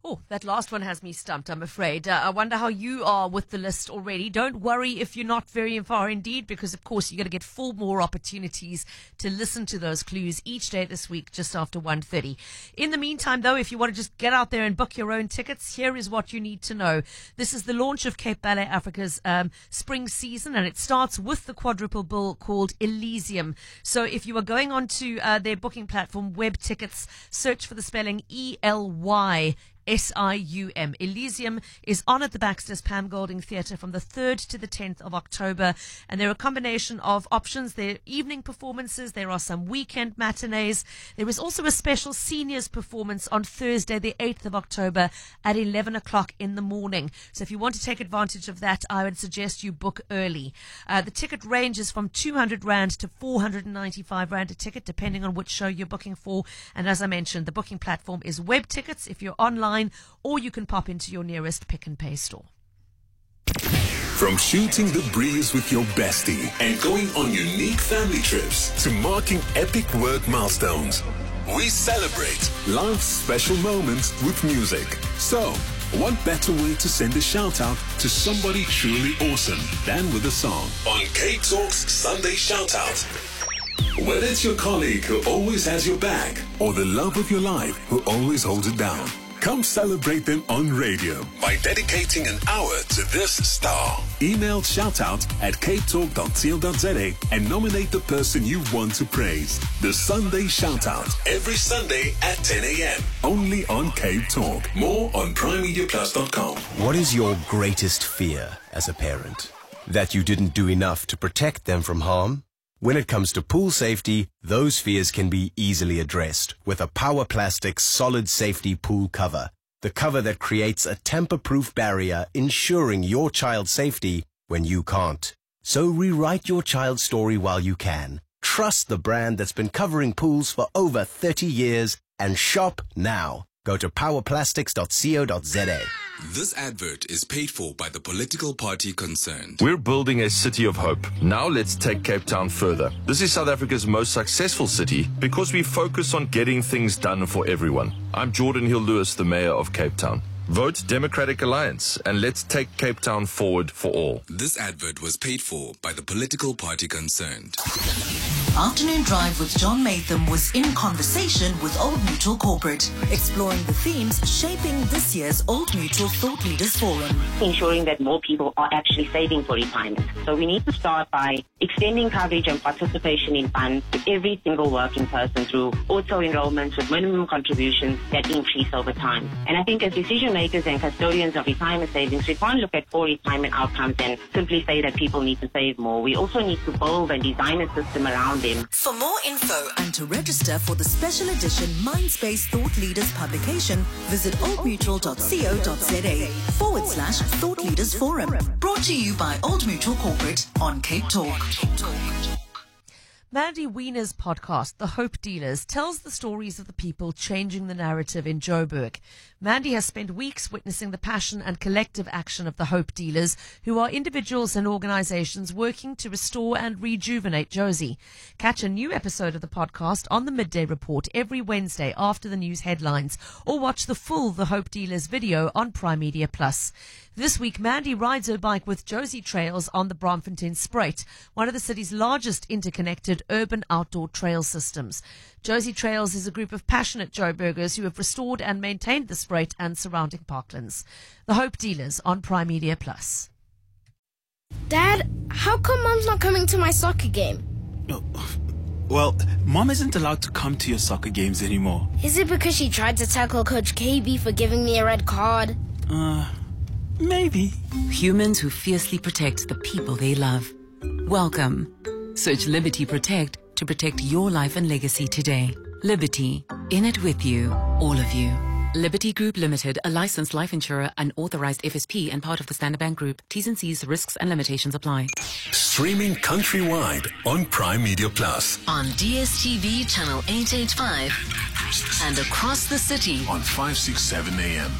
Oh, that last one has me stumped, I'm afraid. I wonder how you are with the list already. Don't worry if you're not very far indeed, because, of course, you're going to get 4 more opportunities to listen to those clues each day this week, just after 1:30. In the meantime, though, if you want to just get out there and book your own tickets, here is what you need to know. This is the launch of Cape Ballet Africa's spring season, and it starts with the quadruple bill called Elysium. So if you are going onto their booking platform, Web Tickets, search for the spelling ELYSIUM. Elysium is on at the Baxter's Pam Golding Theatre from the 3rd to the 10th of October. And there are a combination of options. There are evening performances. There are some weekend matinees. There is also a special seniors performance on Thursday, the 8th of October at 11 o'clock in the morning. So if you want to take advantage of that, I would suggest you book early. The ticket ranges from 200 Rand to 495 Rand a ticket, depending on which show you're booking for. And as I mentioned, the booking platform is Web Tickets if you're online, or you can pop into your nearest Pick n Pay store. From shooting the breeze with your bestie and going on unique family trips to marking epic work milestones, we celebrate life's special moments with music. So, what better way to send a shout out to somebody truly awesome than with a song on Cape Talk's Sunday Shout Out? Whether it's your colleague who always has your back or the love of your life who always holds it down, come celebrate them on radio by dedicating an hour to this star. Email shoutout@capetalk.co.za and nominate the person you want to praise. The Sunday Shoutout, every Sunday at 10 a.m. Only on Cape Talk. More on primemediaplus.com. What is your greatest fear as a parent? That you didn't do enough to protect them from harm? When it comes to pool safety, those fears can be easily addressed with a Power Plastics solid safety pool cover. The cover that creates a tamper-proof barrier, ensuring your child's safety when you can't. So rewrite your child's story while you can. Trust the brand that's been covering pools for over 30 years and shop now. Go to powerplastics.co.za. This advert is paid for by the political party concerned. We're building a city of hope. Now let's take Cape Town further. This is South Africa's most successful city because we focus on getting things done for everyone. I'm Jordan Hill-Lewis, the mayor of Cape Town. Vote Democratic Alliance and let's take Cape Town forward for all. This advert was paid for by the political party concerned. Afternoon Drive with John Matham was in conversation with Old Mutual Corporate, exploring the themes shaping this year's Old Mutual Thought Leaders Forum. Ensuring that more people are actually saving for retirement. So we need to start by extending coverage and participation in funds to every single working person through auto-enrollments with minimum contributions that increase over time. And I think as decision makers and custodians of retirement savings, we can't look at poor retirement outcomes and simply say that people need to save more. We also need to build and design a system around them. For more info and to register for the special edition Mindspace Thought Leaders publication, visit oldmutual.co.za/Thought Leaders Forum. Brought to you by Old Mutual Corporate on Cape Talk. Mandy Wiener's podcast, The Hope Dealers, tells the stories of the people changing the narrative in Joburg. Mandy has spent weeks witnessing the passion and collective action of the Hope Dealers, who are individuals and organizations working to restore and rejuvenate Jozi. Catch a new episode of the podcast on the Midday Report every Wednesday after the news headlines, or watch the full The Hope Dealers video on Prime Media Plus. This week, Mandy rides her bike with Jozi Trails on the Braamfontein Spruit, one of the city's largest interconnected urban outdoor trail systems. Jozi Trails is a group of passionate Joburgers who have restored and maintained the Spruit and surrounding parklands. The Hope Dealers on Prime Media Plus. Dad, how come Mom's not coming to my soccer game? Well, Mom isn't allowed to come to your soccer games anymore. Is it because she tried to tackle Coach KB for giving me a red card? Maybe. Humans who fiercely protect the people they love. Welcome. Search Liberty Protect to protect your life and legacy today. Liberty. In it with you. All of you. Liberty Group Limited, a licensed life insurer, an authorized FSP and part of the Standard Bank Group. T's and C's, risks and limitations apply. Streaming countrywide on Prime Media Plus. On DSTV channel 885 and across the city on 567 AM.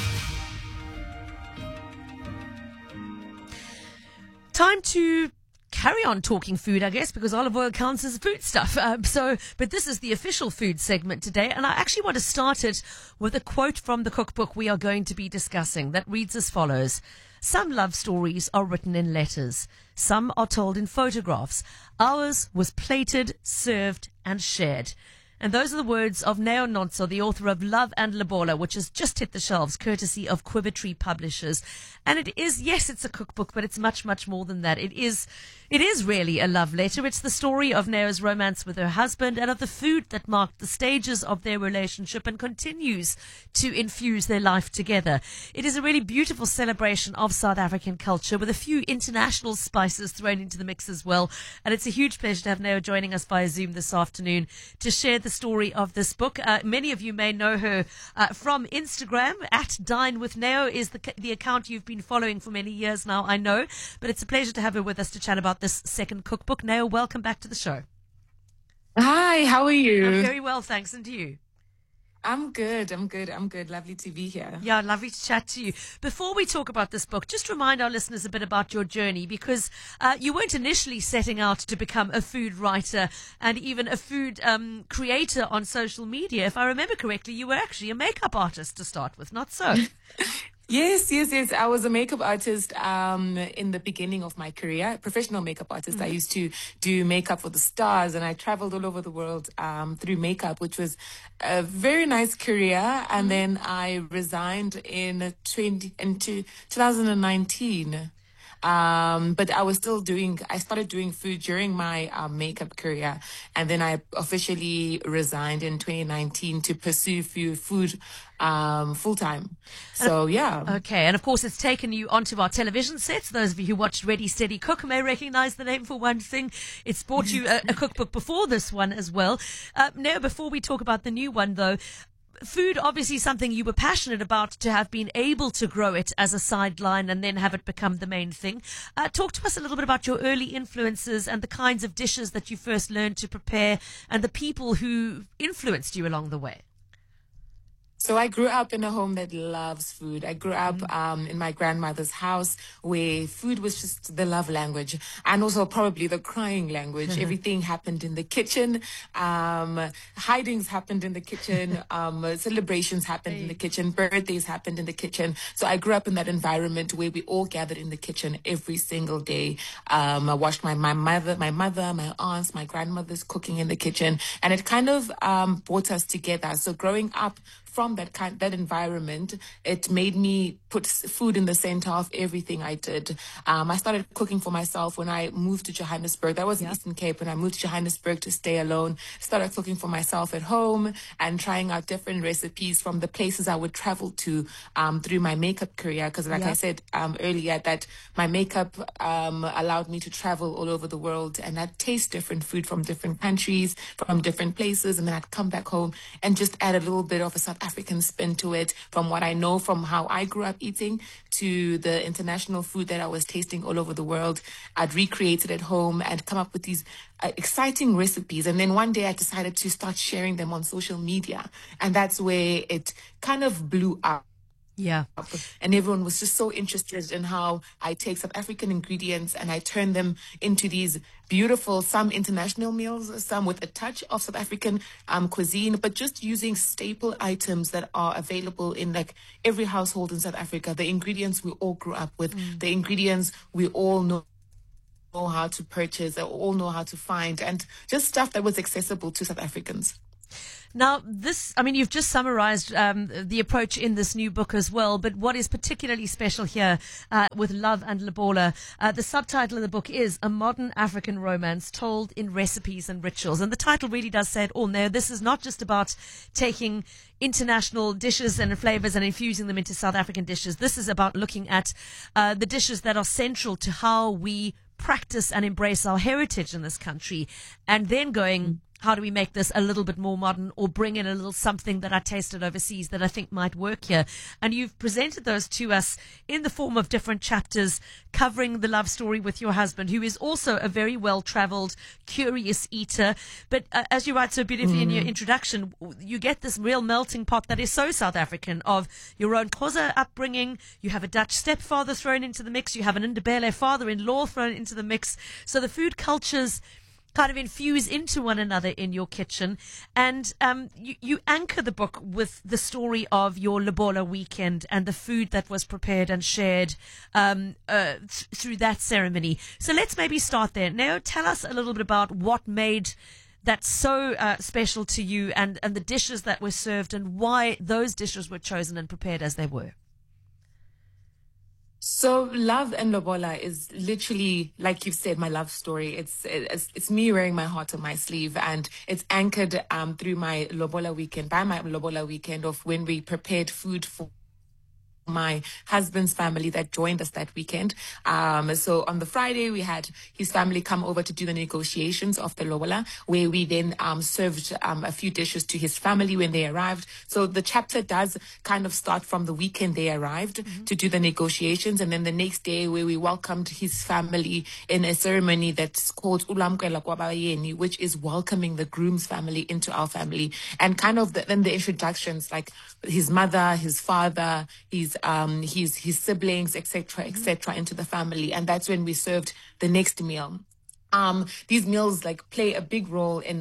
Time to carry on talking food, I guess, because olive oil counts as food stuff. But this is the official food segment today, and I actually want to start it with a quote from the cookbook we are going to be discussing that reads as follows. Some love stories are written in letters. Some are told in photographs. Ours was plated, served, and shared. And those are the words of Neo Nonso, the author of Love and Lobola, which has just hit the shelves, courtesy of Quiver Tree Publishers. And it is, yes, it's a cookbook, but it's much, much more than that. It is really a love letter. It's the story of Neo's romance with her husband and of the food that marked the stages of their relationship and continues to infuse their life together. It is a really beautiful celebration of South African culture with a few international spices thrown into the mix as well. And it's a huge pleasure to have Neo joining us via Zoom this afternoon to share the story of this book. Many of you may know her from Instagram. At Dine with Neo is the account you've been following for many years now, I know. But it's a pleasure to have her with us to chat about this second cookbook. Neo, welcome back to the show. Hi, how are you? I'm very well, thanks. And to you? I'm good. Lovely to be here. Yeah, lovely to chat to you. Before we talk about this book, just remind our listeners a bit about your journey, because you weren't initially setting out to become a food writer and even a food creator on social media. If I remember correctly, you were actually a makeup artist to start with, not so? Yes. I was a makeup artist in the beginning of my career, professional makeup artist. Mm-hmm. I used to do makeup for the stars, and I traveled all over the world through makeup, which was a very nice career. And then I resigned in 2019. But I started doing food during my makeup career, and then I officially resigned in 2019 to pursue food full time. So yeah. Okay, and of course it's taken you onto our television sets. Those of you who watched Ready Steady Cook may recognize the name for one thing. It's brought you a cookbook before this one as well. Now, before we talk about the new one though, food, obviously something you were passionate about, to have been able to grow it as a sideline and then have it become the main thing. Talk to us a little bit about your early influences and the kinds of dishes that you first learned to prepare and the people who influenced you along the way. So I grew up in a home that loves food. I grew up in my grandmother's house where food was just the love language, and also probably the crying language. Everything happened in the kitchen. Hidings happened in the kitchen. Celebrations happened in the kitchen. Birthdays happened in the kitchen. So I grew up in that environment where we all gathered in the kitchen every single day. I watched my mother, my aunts, my grandmothers cooking in the kitchen, and it kind of brought us together. So growing up from that environment, it made me put food in the center of everything I did. I started cooking for myself when I moved to Johannesburg. That was in Eastern Cape. When I moved to Johannesburg to stay alone, started cooking for myself at home and trying out different recipes from the places I would travel to through my makeup career. Because like I said earlier, that my makeup allowed me to travel all over the world, and I'd taste different food from different countries, from different places, and then I'd come back home and just add a little bit of a South African spin to it, from what I know from how I grew up eating to the international food that I was tasting all over the world. I'd recreate it at home and come up with these exciting recipes. And then one day I decided to start sharing them on social media. And that's where it kind of blew up. Yeah. And everyone was just so interested in how I take South African ingredients and I turn them into these beautiful, some international meals, some with a touch of South African cuisine, but just using staple items that are available in like every household in South Africa. The ingredients we all grew up with, the ingredients we all know how to purchase, or all know how to find, and just stuff that was accessible to South Africans. Now, you've just summarized the approach in this new book as well, but what is particularly special here with Love and Lobola, the subtitle of the book is A Modern African Romance Told in Recipes and Rituals. And the title really does say it all. Now, this is not just about taking international dishes and flavors and infusing them into South African dishes. This is about looking at the dishes that are central to how we practice and embrace our heritage in this country, and then going, how do we make this a little bit more modern or bring in a little something that I tasted overseas that I think might work here? And you've presented those to us in the form of different chapters covering the love story with your husband, who is also a very well-traveled, curious eater. But as you write so beautifully in your introduction, you get this real melting pot that is so South African of your own Xhosa upbringing. You have a Dutch stepfather thrown into the mix. You have an Ndebele father-in-law thrown into the mix. So the food cultures kind of infuse into one another in your kitchen. And you anchor the book with the story of your Lobola weekend and the food that was prepared and shared through that ceremony. So let's maybe start there. Now, tell us a little bit about what made that so special to you and the dishes that were served and why those dishes were chosen and prepared as they were. So Love and Lobola is literally, like you've said, my love story. It's me wearing my heart on my sleeve, and it's anchored through my Lobola weekend, by my Lobola weekend of when we prepared food for my husband's family that joined us that weekend. So on the Friday, we had his family come over to do the negotiations of the Lobola, where we then served a few dishes to his family when they arrived. So the chapter does kind of start from the weekend they arrived to do the negotiations, and then the next day where we welcomed his family in a ceremony that's called Ulamkwela Kwabayeni, which is welcoming the groom's family into our family, and kind of then the introductions, like his mother, his father, his siblings, etc., into the family. And that's when we served the next meal. These meals like play a big role in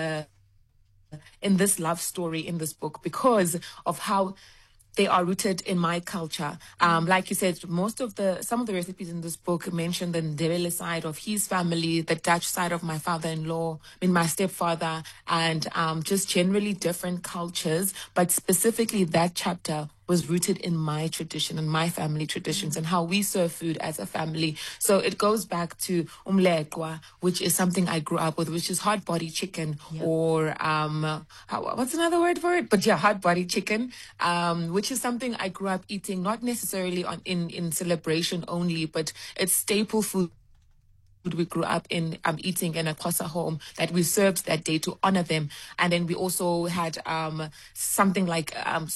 this love story in this book because of how they are rooted in my culture. Like you said, some of the recipes in this book mention the Ndebele side of his family, the Dutch side of my father-in-law, my stepfather, and just generally different cultures. But specifically that chapter was rooted in my tradition and my family traditions and how we serve food as a family. So it goes back to umleqwa, which is something I grew up with, which is hot body chicken, or what's another word for it? But yeah, hot body chicken, which is something I grew up eating, not necessarily in celebration only, but it's staple food we grew up in eating in a Xhosa home that we served that day to honor them. And then we also had something like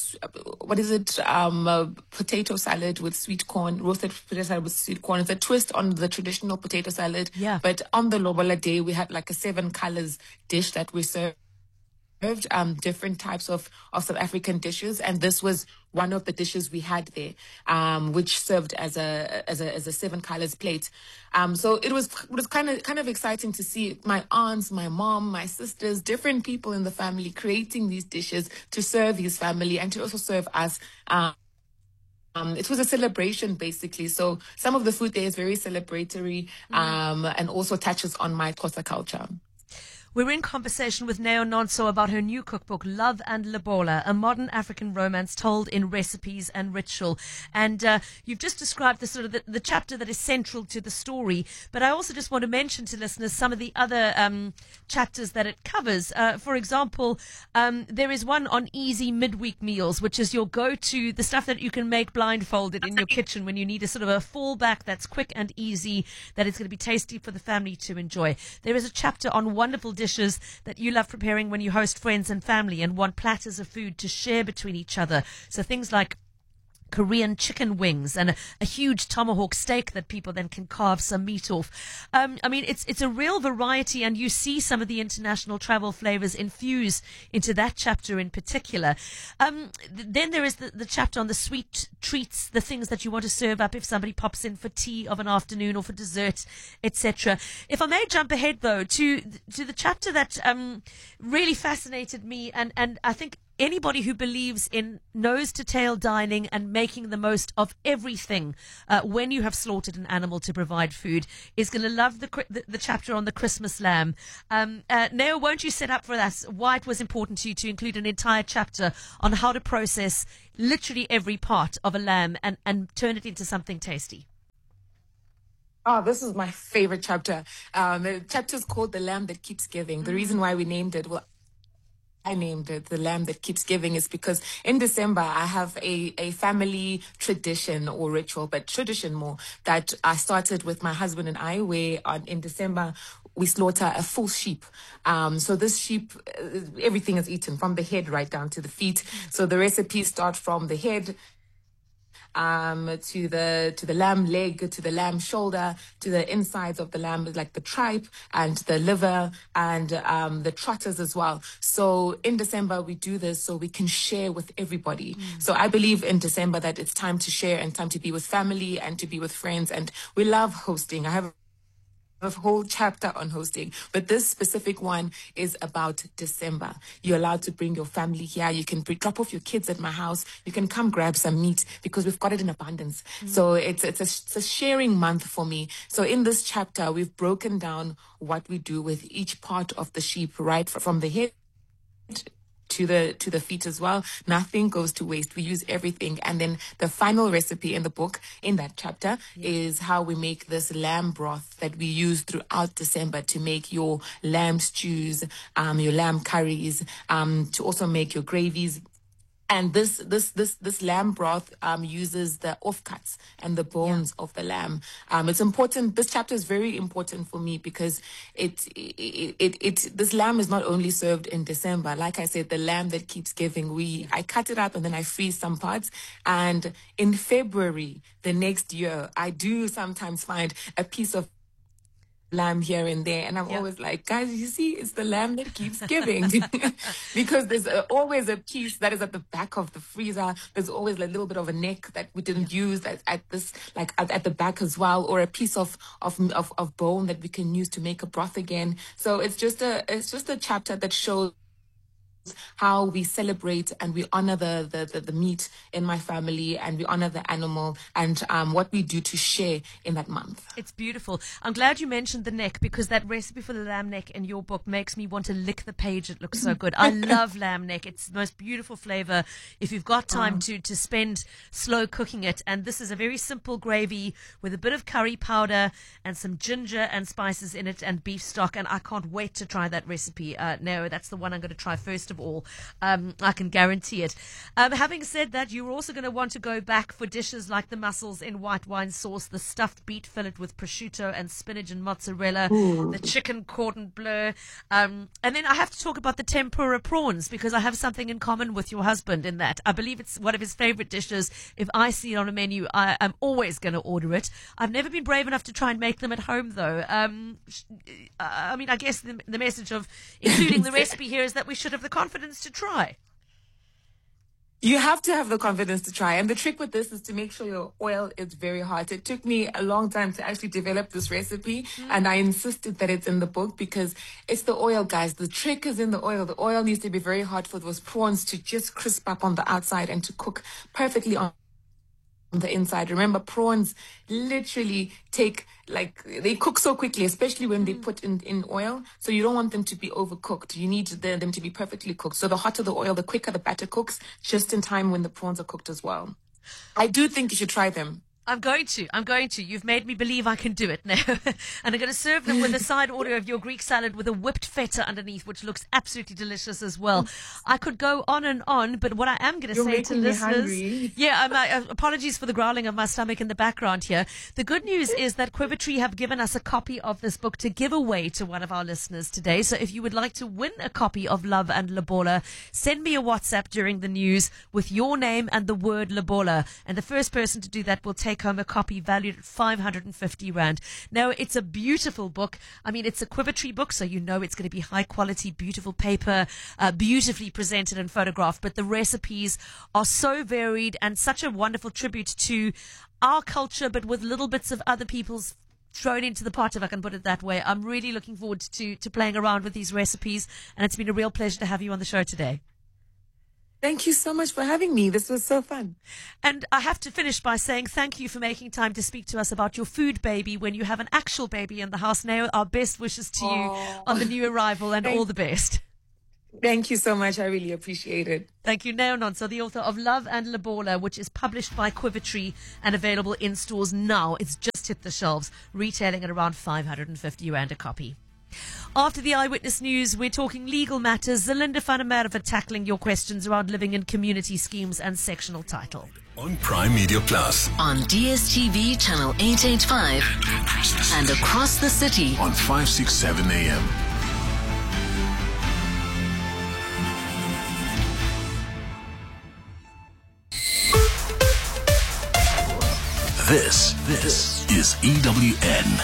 potato salad with sweet corn, roasted potato salad with sweet corn. It's a twist on the traditional potato salad. Yeah. But on the Lobola day, we had like a 7 colors dish that we served. Different types of South African dishes, and this was one of the dishes we had there, which served as a 7 colors plate. So it was kind of exciting to see my aunts, my mom, my sisters, different people in the family creating these dishes to serve his family and to also serve us. It was a celebration, basically. So some of the food there is very celebratory, and also touches on my Xhosa culture. We're in conversation with Neo Nonso about her new cookbook, Love and Lobola, a modern African romance told in recipes and ritual. And you've just described the sort of the chapter that is central to the story. But I also just want to mention to listeners some of the other chapters that it covers. For example, there is one on easy midweek meals, which is your go-to, the stuff that you can make blindfolded in your kitchen when you need a sort of a fallback that's quick and easy, that is going to be tasty for the family to enjoy. There is a chapter on wonderful dishes that you love preparing when you host friends and family and want platters of food to share between each other. So things like Korean chicken wings and a huge tomahawk steak that people then can carve some meat off. I mean, it's a real variety, and you see some of the international travel flavors infuse into that chapter in particular. Then there is the chapter on the sweet treats, the things that you want to serve up if somebody pops in for tea of an afternoon or for dessert, etc. If I may jump ahead though to the chapter that really fascinated me, and I think anybody who believes in nose-to-tail dining and making the most of everything when you have slaughtered an animal to provide food is going to love the chapter on the Christmas lamb. Neo, won't you set up for us why it was important to you to include an entire chapter on how to process literally every part of a lamb and turn it into something tasty? Oh, this is my favorite chapter. The chapter is called The Lamb That Keeps Giving. The reason why we named it, well, I named it The Lamb That Keeps Giving is because in December I have a family tradition or ritual, but tradition more, that I started with my husband and I, where in December we slaughter a full sheep. So this sheep, everything is eaten from the head right down to the feet. So the recipes start from the head to the lamb leg, to the lamb shoulder, to the insides of the lamb, like the tripe and the liver and the trotters as well. So in December we do this so we can share with everybody. So I believe in December that it's time to share and time to be with family and to be with friends, and we love hosting. I have a whole chapter on hosting, but this specific one is about December. You're allowed to bring your family here. You can drop off your kids at my house. You can come grab some meat because we've got it in abundance. So it's a sharing month for me. So in this chapter, we've broken down what we do with each part of the sheep, right from the head to the feet as well. Nothing goes to waste. We use everything. And then the final recipe in the book, in that chapter, is how we make this lamb broth that we use throughout December to make your lamb stews, your lamb curries, to also make your gravies. And this lamb broth uses the offcuts and the bones of the lamb. It's important. This chapter is very important for me because this lamb is not only served in December. Like I said, the lamb that keeps giving. I cut it up and then I freeze some parts. And in February the next year, I do sometimes find a piece of lamb here and there, and I'm always like, guys, you see, it's the lamb that keeps giving. Because there's always a piece that is at the back of the freezer. There's always a little bit of a neck that we didn't use at the back as well, or a piece of bone that we can use to make a broth again. So it's just a chapter that shows how we celebrate and we honor the meat in my family, and we honor the animal, and what we do to share in that month. It's beautiful. I'm glad you mentioned the neck, because that recipe for the lamb neck in your book makes me want to lick the page. It looks so good. I love lamb neck. It's the most beautiful flavor if you've got time to spend slow cooking it. And this is a very simple gravy with a bit of curry powder and some ginger and spices in it and beef stock. And I can't wait to try that recipe. No, that's the one I'm going to try first of all. I can guarantee it. Having said that, you're also going to want to go back for dishes like the mussels in white wine sauce, the stuffed beet fillet with prosciutto and spinach and mozzarella, the chicken cordon bleu. And then I have to talk about the tempura prawns, because I have something in common with your husband in that. I believe it's one of his favorite dishes. If I see it on a menu, I'm always going to order it. I've never been brave enough to try and make them at home, though. I mean, I guess the message of including the recipe here is that we should have the confidence to try. You have to have the confidence to try. And the trick with this is to make sure your oil is very hot. It took me a long time to actually develop this recipe, and I insisted that it's in the book because it's the oil, guys. The trick is in the oil. The oil needs to be very hot for those prawns to just crisp up on the outside and to cook perfectly on the inside. Remember, prawns literally they cook so quickly, especially when they put in oil. So you don't want them to be overcooked. You need them to be perfectly cooked. So the hotter the oil, the quicker the batter cooks, just in time when the prawns are cooked as well. I do think you should try them. I'm going to. You've made me believe I can do it now. And I'm going to serve them with a side order of your Greek salad with a whipped feta underneath, which looks absolutely delicious as well. I could go on, but what I am going to say to listeners... apologies for the growling of my stomach in the background here. The good news is that Quivertree have given us a copy of this book to give away to one of our listeners today. So if you would like to win a copy of Love and Lobola, send me a WhatsApp during the news with your name and the word Lobola. And the first person to do that will take home a copy valued at 550 Rand. Now, it's a beautiful book. I mean, it's a Quivertree book, so you know it's going to be high quality, beautiful paper, beautifully presented and photographed. But the recipes are so varied and such a wonderful tribute to our culture, but with little bits of other people's thrown into the pot, if I can put it that way. I'm really looking forward to playing around with these recipes, and it's been a real pleasure to have you on the show today. Thank you so much for having me. This was so fun. And I have to finish by saying thank you for making time to speak to us about your food baby when you have an actual baby in the house. Now, our best wishes to you on the new arrival, and all the best. Thank you so much. I really appreciate it. Thank you, Neo Nonso, the author of Love and Lobola, which is published by Quivertree and available in stores now. It's just hit the shelves, retailing at around 550 Rand a copy. After the Eyewitness News, we're talking legal matters. Zelinda van der Merwe tackling your questions around living in community schemes and sectional title. On Prime Media Plus. On DSTV channel 885 and across the city on 567 AM. This is EWN.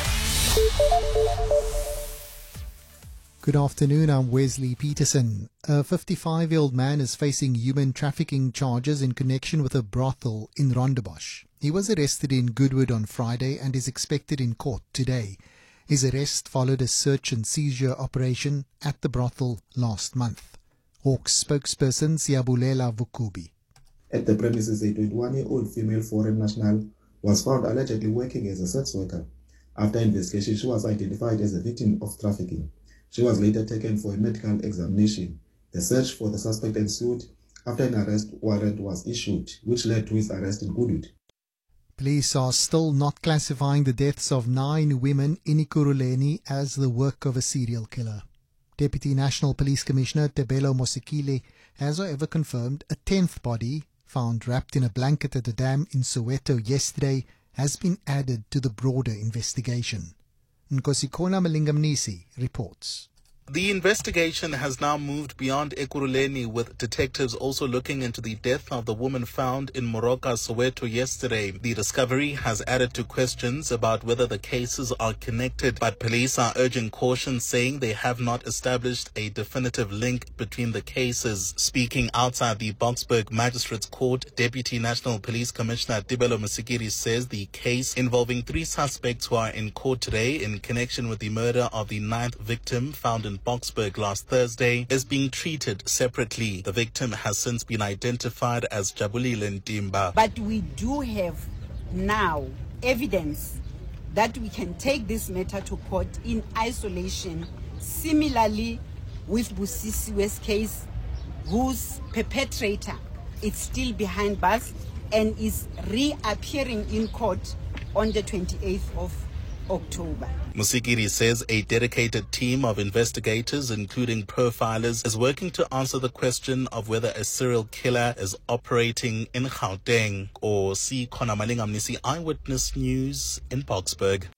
Good afternoon, I'm Wesley Peterson. A 55-year-old man is facing human trafficking charges in connection with a brothel in Rondebosch. He was arrested in Goodwood on Friday and is expected in court today. His arrest followed a search and seizure operation at the brothel last month. Hawks spokesperson Siyabulela Vukubi. At the premises, a 21-year-old female foreign national was found allegedly working as a sex worker. After investigation, she was identified as a victim of trafficking. She was later taken for a medical examination. The search for the suspect ensued after an arrest warrant was issued, which led to his arrest in Goodwood. Police are still not classifying the deaths of 9 women in Ekurhuleni as the work of a serial killer. Deputy National Police Commissioner Tebelo Mosekile has however confirmed a 10th body, found wrapped in a blanket at a dam in Soweto yesterday, has been added to the broader investigation. Nkosikona Malingamnisi reports. The investigation has now moved beyond Ekurhuleni, with detectives also looking into the death of the woman found in Moroka, Soweto yesterday. The discovery has added to questions about whether the cases are connected, but police are urging caution, saying they have not established a definitive link between the cases. Speaking outside the Boksburg Magistrates Court, Deputy National Police Commissioner Tebelo Mosekile says the case involving 3 suspects who are in court today in connection with the murder of the 9th victim found in Boksburg last Thursday is being treated separately. The victim has since been identified as Jabulile Ntimba. But we do have now evidence that we can take this matter to court in isolation. Similarly with Busisiwe's case, whose perpetrator is still behind bars and is reappearing in court on the 28th of October. Mosekile says a dedicated team of investigators, including profilers, is working to answer the question of whether a serial killer is operating in Gauteng. Or see Kona Malingamnisi, Eyewitness News in Boksburg.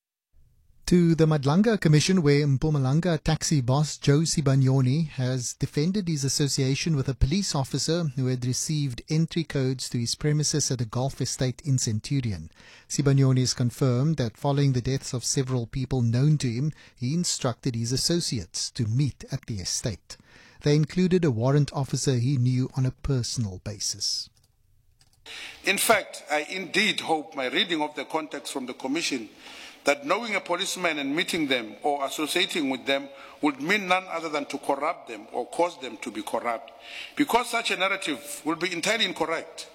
To the Madlanga Commission, where Mpumalanga taxi boss Joe Sibanyoni has defended his association with a police officer who had received entry codes to his premises at a golf estate in Centurion. Sibanyoni has confirmed that following the deaths of several people known to him, he instructed his associates to meet at the estate. They included a warrant officer he knew on a personal basis. In fact, I indeed hope my reading of the context from the Commission that knowing a policeman and meeting them or associating with them would mean none other than to corrupt them or cause them to be corrupt, because such a narrative will be entirely incorrect.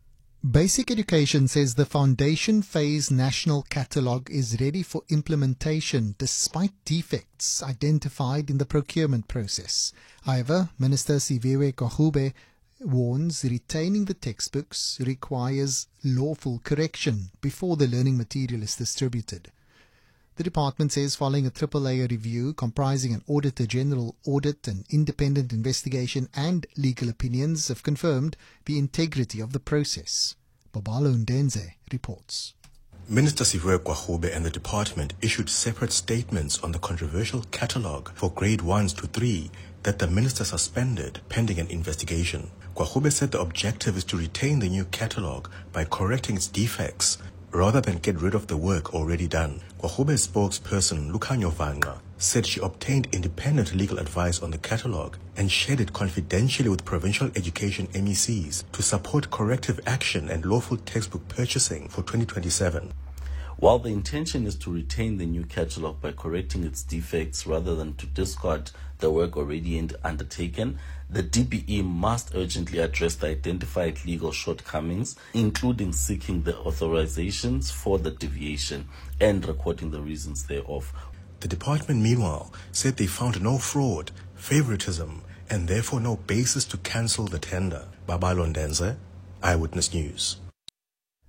Basic Education says the foundation phase national catalogue is ready for implementation despite defects identified in the procurement process. However, Minister Siviwe Gwaxube warns retaining the textbooks requires lawful correction before the learning material is distributed. The department says following a AAA review comprising an Auditor General audit, an independent investigation and legal opinions have confirmed the integrity of the process. Babalo Ndenze reports. Minister Siviwe Gwaxube and the department issued separate statements on the controversial catalogue for grade 1s to 3 that the minister suspended pending an investigation. Gwaxube said the objective is to retain the new catalogue by correcting its defects rather than get rid of the work already done. Gwaxube's spokesperson Lukhanyo Vanqa said she obtained independent legal advice on the catalogue and shared it confidentially with provincial education MECs to support corrective action and lawful textbook purchasing for 2027. While the intention is to retain the new catalogue by correcting its defects rather than to discard the work already undertaken, the DBE must urgently address the identified legal shortcomings, including seeking the authorizations for the deviation and recording the reasons thereof. The department, meanwhile, said they found no fraud, favoritism, and therefore no basis to cancel the tender. Babalo Ndenze, Eyewitness News.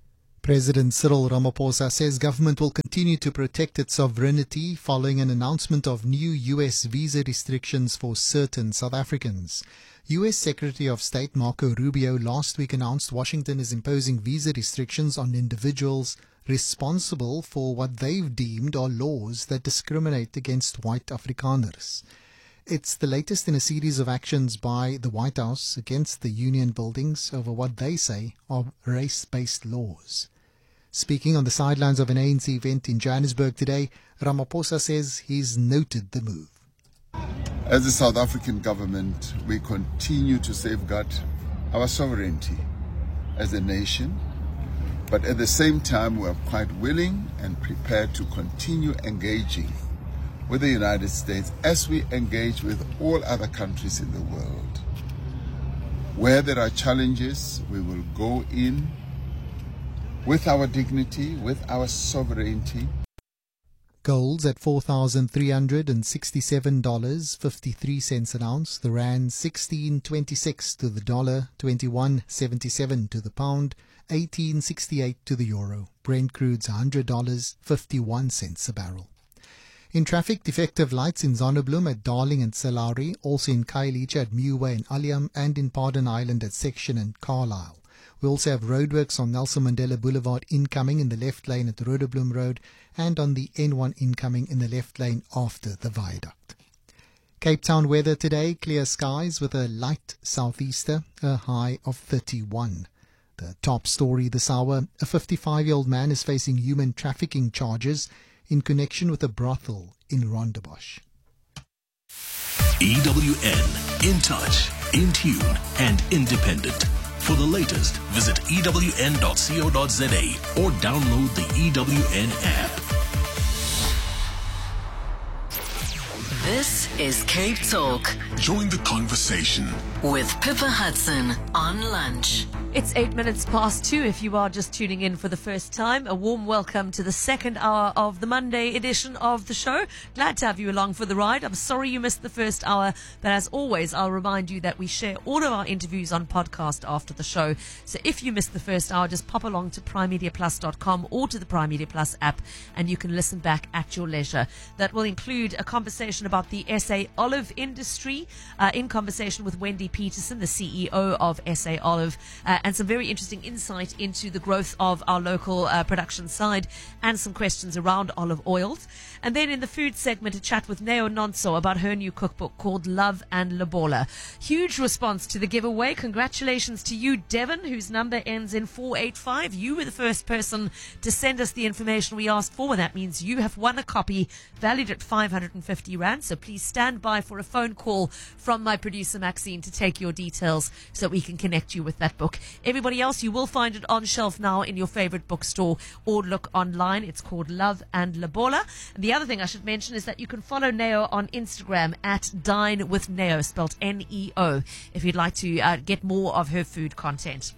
President Cyril Ramaphosa says government will continue to protect its sovereignty following an announcement of new U.S. visa restrictions for certain South Africans. U.S. Secretary of State Marco Rubio last week announced Washington is imposing visa restrictions on individuals responsible for what they've deemed are laws that discriminate against white Afrikaners. It's the latest in a series of actions by the White House against the union buildings over what they say are race-based laws. Speaking on the sidelines of an ANC event in Johannesburg today, Ramaphosa says he's noted the move. As the South African government, we continue to safeguard our sovereignty as a nation, but at the same time we are quite willing and prepared to continue engaging with the United States as we engage with all other countries in the world. Where there are challenges, we will go in with our dignity, with our sovereignty. Gold's at $4,367.53 an ounce. The rand 16.26 to the dollar, 21.77 to the pound, 18.68 to the euro. Brent crude's $100.51 a barrel. In traffic, defective lights in Zonnebloem at Darling and Salari, also in Khayelitsha at Muwa and Aliam, and in Pardon Island at Section and Carlisle. We also have roadworks on Nelson Mandela Boulevard incoming in the left lane at Rhodobloem Road and on the N1 incoming in the left lane after the viaduct. Cape Town weather today, clear skies with a light southeaster, a high of 31. The top story this hour, a 55-year-old man is facing human trafficking charges in connection with a brothel in Rondebosch. EWN, in touch, in tune and independent. For the latest, visit ewn.co.za or download the EWN app. This is Cape Talk. Join the conversation with Pippa Hudson on Lunch. It's 8 minutes past 2 if you are just tuning in for the first time. A warm welcome to the second hour of the Monday edition of the show. Glad to have you along for the ride. I'm sorry you missed the first hour, but as always, I'll remind you that we share all of our interviews on podcast after the show. So if you missed the first hour, just pop along to primemediaplus.com or to the Prime Media Plus app and you can listen back at your leisure. That will include a conversation about the SA olive industry in conversation with Wendy Peterson, the CEO of SA Olive, and some very interesting insight into the growth of our local production side and some questions around olive oils. And then in the food segment, a chat with Neo Nonso about her new cookbook called Love and Lobola. Huge response to the giveaway. Congratulations to you, Devon, whose number ends in 485. You were the first person to send us the information we asked for. That means you have won a copy valued at 550 Rand. So please stand by for a phone call from my producer, Maxine, to take your details so we can connect you with that book. Everybody else, you will find it on shelf now in your favorite bookstore or look online. It's called Love and Lobola. And the other thing I should mention is that you can follow Neo on Instagram at Dine with Neo, spelled Neo, if you'd like to get more of her food content.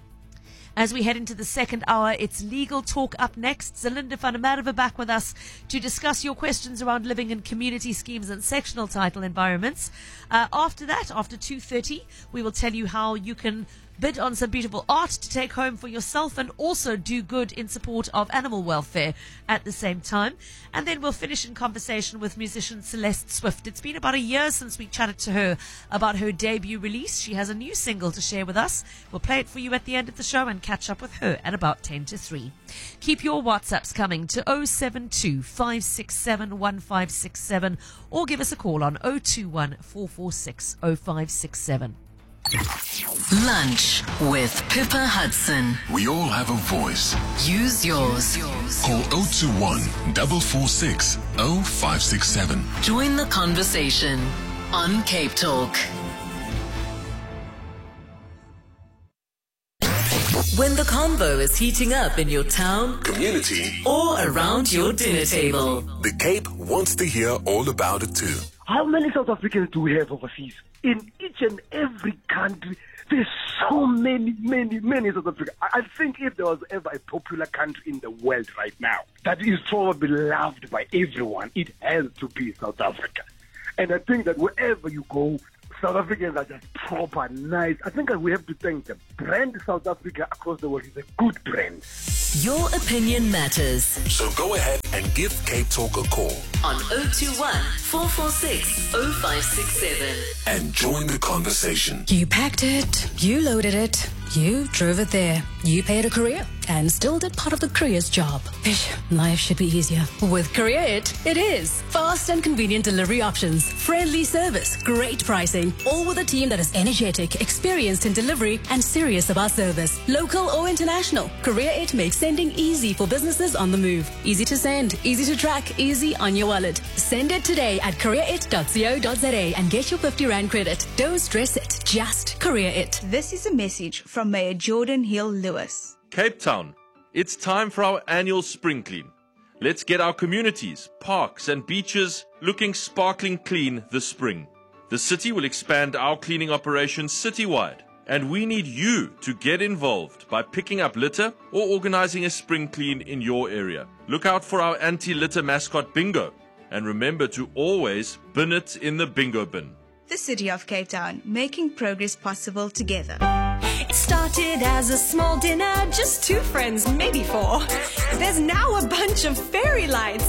As we head into the second hour, it's Legal Talk up next. Zelinda van der Merwe back with us to discuss your questions around living in community schemes and sectional title environments. After that, after 2:30, we will tell you how you can bid on some beautiful art to take home for yourself and also do good in support of animal welfare at the same time. And then we'll finish in conversation with musician Celeste Swift. It's been about a year since we chatted to her about her debut release. She has a new single to share with us. We'll play it for you at the end of the show and catch up with her at about 10 to 3. Keep your WhatsApps coming to 072 567 1567 or give us a call on 021 446 0567. Lunch with Pippa Hudson. We all have a voice. Use yours. Call 021 446 0567. Join the conversation on Cape Talk. When the convo is heating up in your town, community, or around your dinner table, the Cape wants to hear all about it too. How many South Africans do we have overseas? In each and every country, there's so many South Africans. I think if there was ever a popular country in the world right now that is probably loved by everyone, it has to be South Africa. And I think that wherever you go, South Africans are just proper nice. I think we have to thank them. Brand South Africa across the world is a good brand. Your opinion matters. So go ahead and give Cape Talk a call On 021 446 0567. and join the conversation. You packed it, you loaded it, you drove it there, you paid a courier and still did part of the courier's job. Life should be easier. With Courier it is. Fast and convenient delivery options, friendly service, great pricing, all with a team that is energetic, experienced in delivery and serious about service. Local or international, Courier it makes sending easy for businesses on the move. Easy to send, easy to track, easy on your wallet. Send it today at courierit.co.za and get your 50 Rand credit. Don't stress it, just Courier it. This is a message from Mayor Jordan Hill Lewis. Cape Town, it's time for our annual spring clean. Let's get our communities, parks and beaches looking sparkling clean this spring. The city will expand our cleaning operations citywide, and we need you to get involved by picking up litter or organizing a spring clean in your area. Look out for our anti-litter mascot bingo, and remember to always bin it in the bingo bin. The City of Cape Town, making progress possible together. It started as a small dinner, just 2 friends, maybe 4. There's now a bunch of fairy lights